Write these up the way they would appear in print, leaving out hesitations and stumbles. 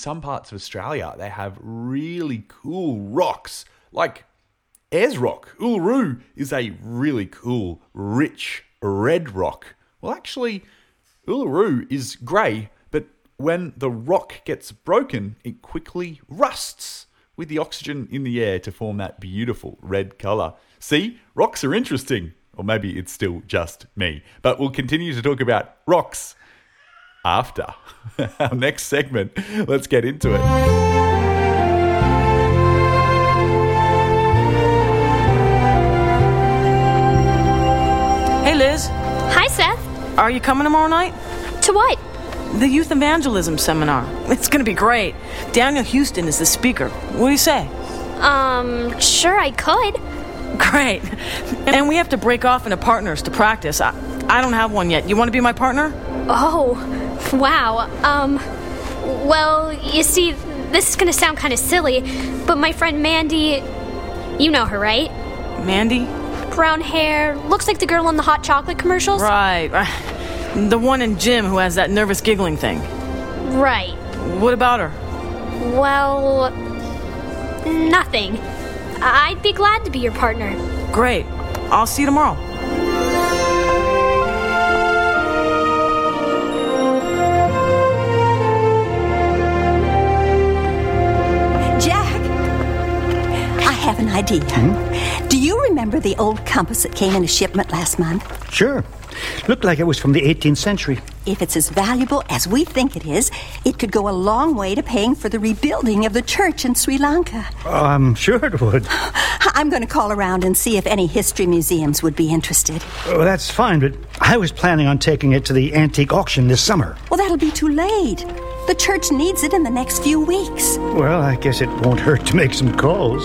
some parts of Australia, they have really cool rocks, like Ayers Rock. Uluru is a really cool, rich, red rock. Well, actually, Uluru is grey, but when the rock gets broken, it quickly rusts with the oxygen in the air to form that beautiful red colour. See, rocks are interesting. Or maybe it's still just me. But we'll continue to talk about rocks after our next segment. Let's get into it. Hey, Liz. Hi, Seth. Are you coming tomorrow night? To what? The Youth Evangelism Seminar. It's going to be great. Daniel Houston is the speaker. What do you say? Sure I could. Great. And we have to break off into partners to practice. I don't have one yet. You want to be my partner? Oh, wow. Well, you see, this is gonna sound kind of silly, but my friend Mandy, you know her, right? Mandy? Brown hair, looks like the girl in the hot chocolate commercials. Right. The one in gym who has that nervous giggling thing. Right. What about her? Well, nothing. I'd be glad to be your partner. Great. I'll see you tomorrow. Jack, I have an idea. Do you remember the old compass that came in a shipment last month? Sure. Looked like it was from the 18th century. If it's as valuable as we think it is, it could go a long way to paying for the rebuilding of the church in Sri Lanka. I'm sure it would. I'm going to call around and see if any history museums would be interested. Oh, that's fine, but I was planning on taking it to the antique auction this summer. Well, that'll be too late. The church needs it in the next few weeks. Well, I guess it won't hurt to make some calls.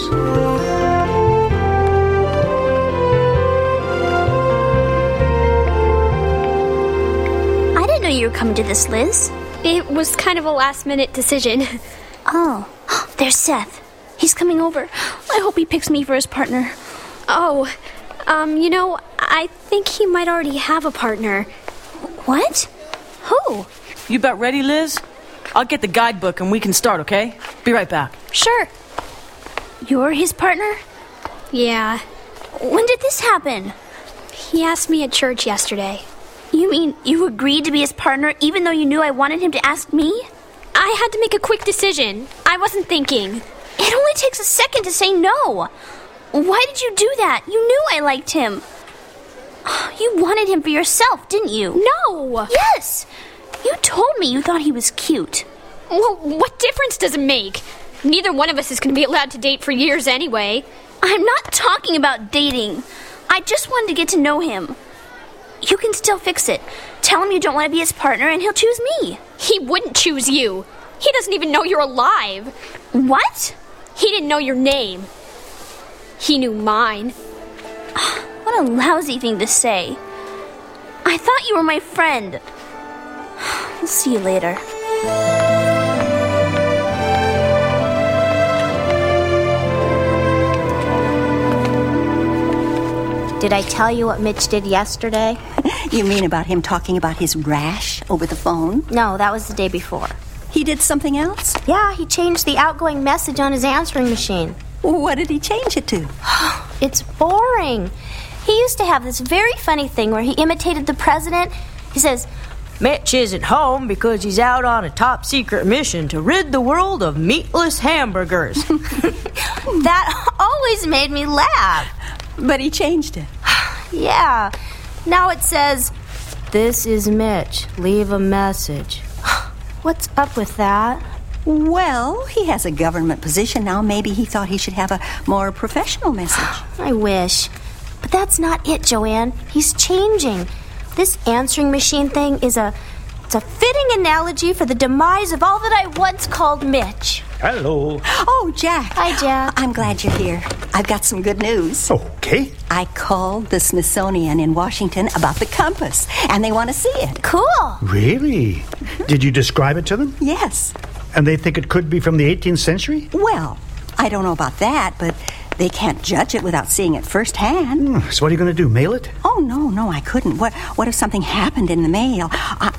You were coming to this, Liz. It was kind of a last-minute decision. Oh, there's Seth. He's coming over. I hope he picks me for his partner. Oh, I think he might already have a partner. What? Who? You about ready, Liz? I'll get the guidebook and we can start, okay? Be right back. Sure. You're his partner? Yeah. When did this happen? He asked me at church yesterday. You mean you agreed to be his partner even though you knew I wanted him to ask me? I had to make a quick decision. I wasn't thinking. It only takes a second to say no. Why did you do that? You knew I liked him. You wanted him for yourself, didn't you? No! Yes! You told me you thought he was cute. Well, what difference does it make? Neither one of us is going to be allowed to date for years anyway. I'm not talking about dating. I just wanted to get to know him. You can still fix it. Tell him you don't want to be his partner and he'll choose me. He wouldn't choose you. He doesn't even know you're alive. What? He didn't know your name. He knew mine. What a lousy thing to say. I thought you were my friend. We'll see you later. Did I tell you what Mitch did yesterday? You mean about him talking about his rash over the phone? No, that was the day before. He did something else? Yeah, he changed the outgoing message on his answering machine. What did he change it to? It's boring. He used to have this very funny thing where he imitated the president. He says, Mitch isn't home because he's out on a top-secret mission to rid the world of meatless hamburgers. That always made me laugh. But he changed it. Yeah. Now it says, this is Mitch. Leave a message. What's up with that? Well, he has a government position now. Maybe he thought he should have a more professional message. I wish. But that's not it, Joanne. He's changing. This answering machine thing is it's a fitting analogy for the demise of all that I once called Mitch. Hello. Oh, Jack. Hi, Jack. I'm glad you're here. I've got some good news. Okay. I called the Smithsonian in Washington about the compass, and they want to see it. Cool. Really? Did you describe it to them? Yes. And they think it could be from the 18th century? Well, I don't know about that, but they can't judge it without seeing it firsthand. So what are you going to do, mail it? Oh, no, I couldn't. What if something happened in the mail?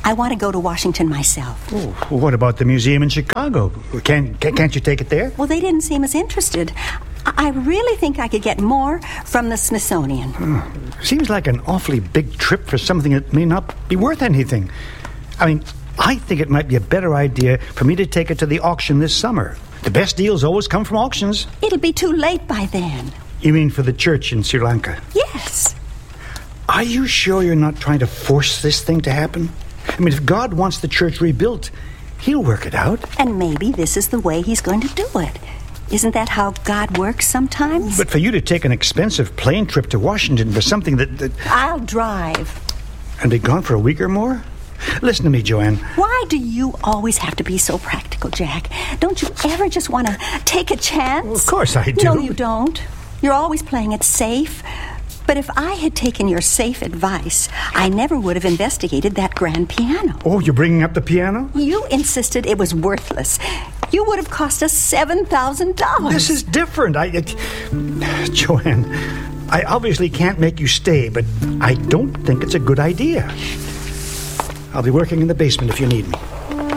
I want to go to Washington myself. Oh, what about the museum in Chicago? Can't you take it there? Well, they didn't seem as interested. I really think I could get more from the Smithsonian. Seems like an awfully big trip for something that may not be worth anything. I mean, I think it might be a better idea for me to take it to the auction this summer. The best deals always come from auctions. It'll be too late by then. You mean for the church in Sri Lanka? Yes. Are you sure you're not trying to force this thing to happen? I mean, if God wants the church rebuilt, he'll work it out. And maybe this is the way he's going to do it. Isn't that how God works sometimes? But for you to take an expensive plane trip to Washington for something that... I'll drive. And be gone for a week or more? Listen to me, Joanne. Why do you always have to be so practical, Jack? Don't you ever just want to take a chance? Well, of course I do. No, you don't. You're always playing it safe. But if I had taken your safe advice, I never would have investigated that grand piano. Oh, you're bringing up the piano? You insisted it was worthless. You would have cost us $7,000. This is different. Joanne, I obviously can't make you stay, but I don't think it's a good idea. I'll be working in the basement if you need me.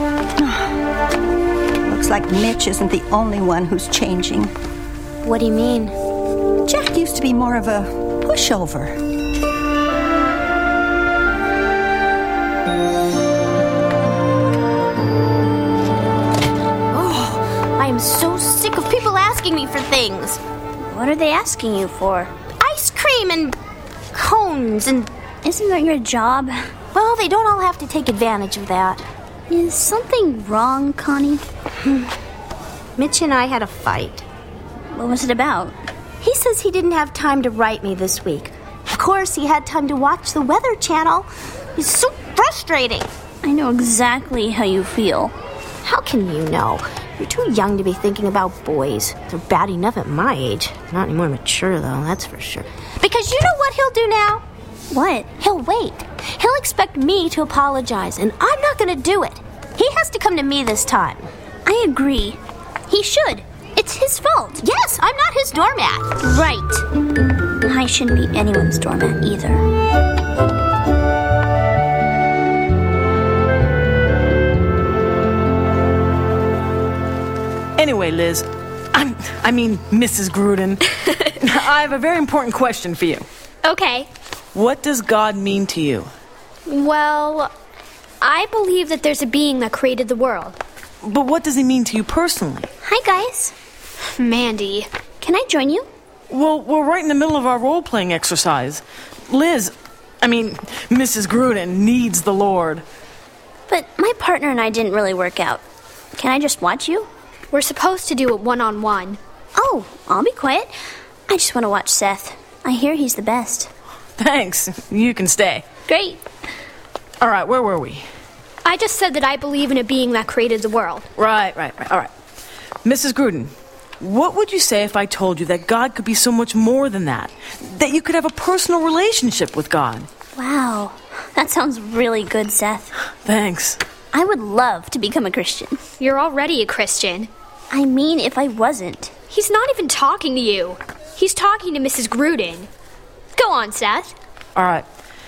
Looks like Mitch isn't the only one who's changing. What do you mean? Jack used to be more of a pushover. Oh, I am so sick of people asking me for things. What are they asking you for? Ice cream and cones and... Isn't that your job? Well, they don't all have to take advantage of that. Is something wrong, Connie? Mitch and I had a fight. What was it about? He says he didn't have time to write me this week. Of course, he had time to watch the Weather Channel. It's so frustrating. I know exactly how you feel. How can you know? You're too young to be thinking about boys. They're bad enough at my age. Not any more mature, though, that's for sure. Because you know what he'll do now? What? He'll wait. He'll expect me to apologize, and I'm not going to do it. He has to come to me this time. I agree. He should. It's his fault. Yes, I'm not his doormat. Right. I shouldn't be anyone's doormat either. Anyway, Liz, I mean, Mrs. Gruden, I have a very important question for you. Okay. What does God mean to you? Well, I believe that there's a being that created the world. But what does he mean to you personally? Hi, guys. Mandy. Can I join you? Well, we're right in the middle of our role-playing exercise. Liz, Mrs. Gruden needs the Lord. But my partner and I didn't really work out. Can I just watch you? We're supposed to do it one-on-one. Oh, I'll be quiet. I just want to watch Seth. I hear he's the best. Thanks. You can stay. Great. All right, where were we? I just said that I believe in a being that created the world. Right. All right. Mrs. Gruden, what would you say if I told you that God could be so much more than that? That you could have a personal relationship with God? Wow. That sounds really good, Seth. Thanks. I would love to become a Christian. You're already a Christian. I mean, if I wasn't. He's not even talking to you. He's talking to Mrs. Gruden. Go on, Seth. All right.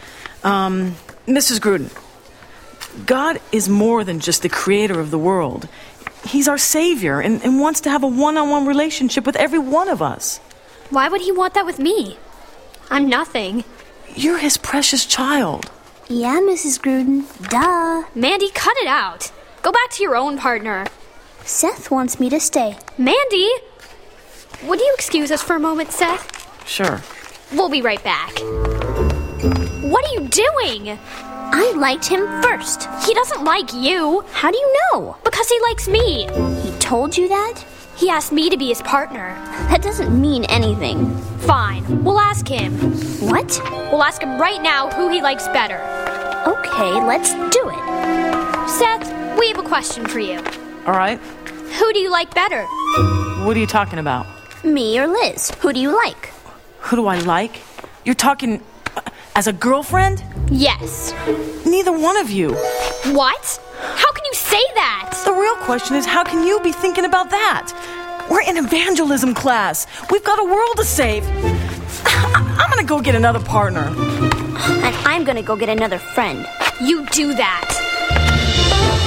Mrs. Gruden, God is more than just the creator of the world. He's our savior and wants to have a one-on-one relationship with every one of us. Why would he want that with me? I'm nothing. You're his precious child. Yeah, Mrs. Gruden. Duh. Mandy, cut it out. Go back to your own partner. Seth wants me to stay. Mandy! Would you excuse us for a moment, Seth? Sure. We'll be right back. What are you doing? I liked him first. He doesn't like you. How do you know? Because he likes me. He told you that? He asked me to be his partner. That doesn't mean anything. Fine. We'll ask him. What? We'll ask him right now who he likes better. Okay, let's do it. Seth, we have a question for you. All right. Who do you like better? What are you talking about? Me or Liz? Who do you like? Who do I like? You're talking as a girlfriend? Yes. Neither one of you. What? How can you say that? The real question is, how can you be thinking about that? We're in evangelism class. We've got a world to save. I'm gonna go get another partner. And I'm gonna go get another friend. You do that.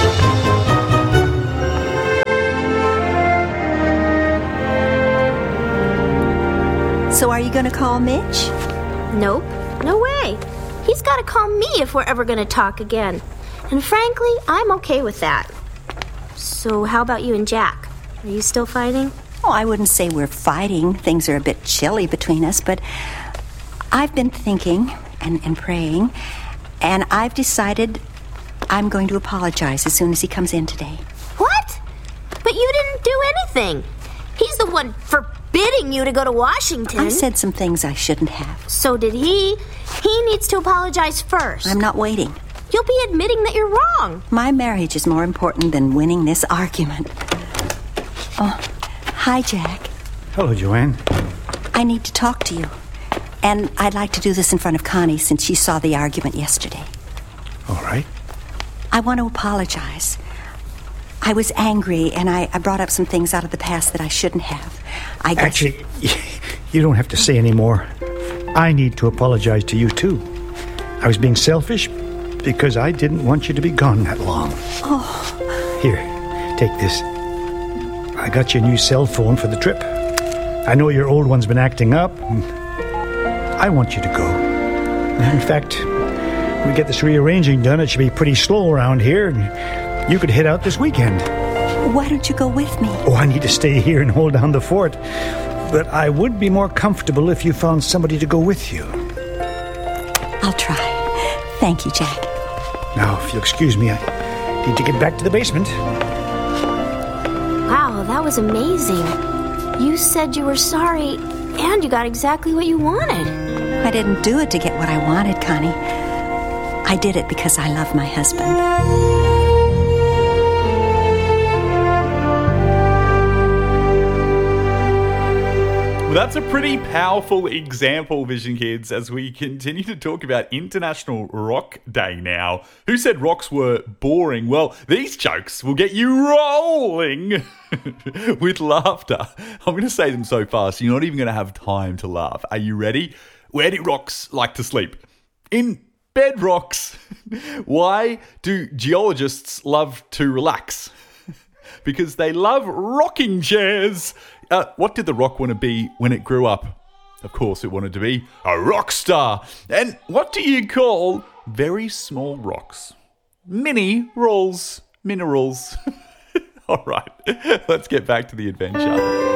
So are you going to call Mitch? Nope, no way. He's got to call me if we're ever going to talk again. And frankly, I'm okay with that. So how about you and Jack? Are you still fighting? Oh, I wouldn't say we're fighting. Things are a bit chilly between us, but I've been thinking and praying, and I've decided I'm going to apologize as soon as he comes in today. What? But you didn't do anything. He's the one forbidding you to go to Washington. I said some things I shouldn't have. So did he. He needs to apologize first. I'm not waiting. You'll be admitting that you're wrong. My marriage is more important than winning this argument. Oh, hi, Jack. Hello, Joanne. I need to talk to you. And I'd like to do this in front of Connie since she saw the argument yesterday. All right. I want to apologize. I was angry, and I brought up some things out of the past that I shouldn't have. I guess... Actually, you don't have to say any more. I need to apologize to you, too. I was being selfish because I didn't want you to be gone that long. Oh. Here, take this. I got you a new cell phone for the trip. I know your old one's been acting up. I want you to go. In fact, when we get this rearranging done, it should be pretty slow around here, and you could head out this weekend. Why don't you go with me? Oh, I need to stay here and hold down the fort. But I would be more comfortable if you found somebody to go with you. I'll try. Thank you, Jack. Now, if you'll excuse me, I need to get back to the basement. Wow, that was amazing. You said you were sorry, and you got exactly what you wanted. I didn't do it to get what I wanted, Connie. I did it because I love my husband. Well, that's a pretty powerful example, Vision Kids, as we continue to talk about International Rock Day now. Who said rocks were boring? Well, these jokes will get you rolling with laughter. I'm going to say them so fast, you're not even going to have time to laugh. Are you ready? Where do rocks like to sleep? In bedrocks. Why do geologists love to relax? Because they love rocking chairs. What did the rock want to be when it grew up? Of course, it wanted to be a rock star. And what do you call very small rocks? Minerals. All right, let's get back to the adventure.